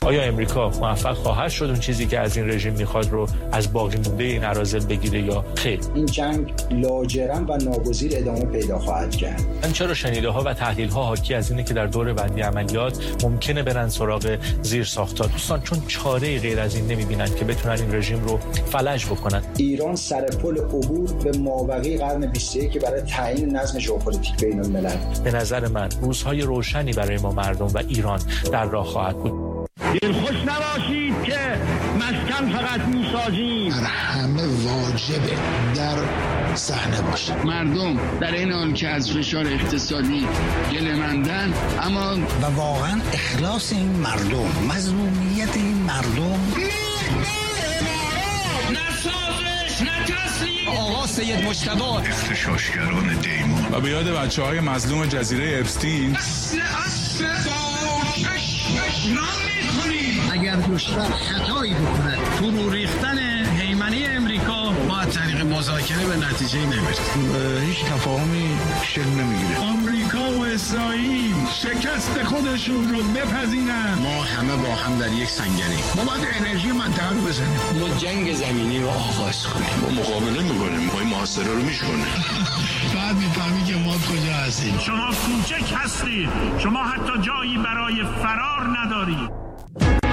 آیا امریکا موفق خواهد شد اون چیزی که از این رژیم میخواد رو از باقی مونده این اراذل بگیره یا خیر؟ این جنگ لاجرم و ناگزیر ادامه پیدا خواهد کرد. من چرا شنیده‌ها و تحلیل‌ها حاکی از اینه که در دور بندی عملیات ممکنه برن سراغ زیرساخت‌ها. دوستان چون چاره‌ای غیر از این نمی‌بینن که بتونن این رژیم رو فلج بکنن. ایران سر پل عبور به مابقی قرن 21 برای تعیین نظم ژئوپلیتیک بین‌الملل. به نظر من روزهای روشنی برای ما مردم و ایران در راه خواهد بود. دلخوش نباشید که مسکن فقط میسازیم. همه واجبه در صحنه باشه. مردم در این حال که از فشار اقتصادی گله‌مندن، اما و واقعا اخلاص این مردم، مظلومیت این مردم، آقا سید مجتبی اغتشاشگران دیمان و به یاد بچه‌های مظلوم جزیره اپستین. اگر دشمن خطایی بکنه فرو ریختن هیمنه امریکا ما از طریق مذاکره به نتیجه نمیرسیم. هیچ تفاهمی شکل نمیگیره. آمریکا و اسرائیل شکست خودشون رو بپذیرن. ما همه با هم در یک سنگریم. ما باید انرژی منطقه رو بزنیم. ما جنگ زمینی رو آغاز کنیم. ما مقابله میکنیم، ما این محاصره رو میشکنیم. بعد میفهمی که ما کجا هستیم. شما کوچک هستید، شما حتی جایی برای فرار ندارید.